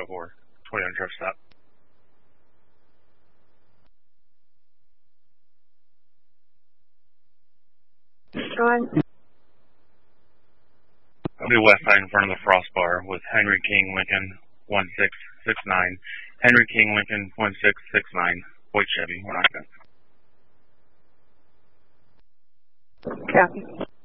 or Toyota truck stop. Go ahead. I'll be west side in front of the Frost Bar with Henry King Lincoln 1669. Henry King Lincoln 1669. White Chevy. We're not good. Copy.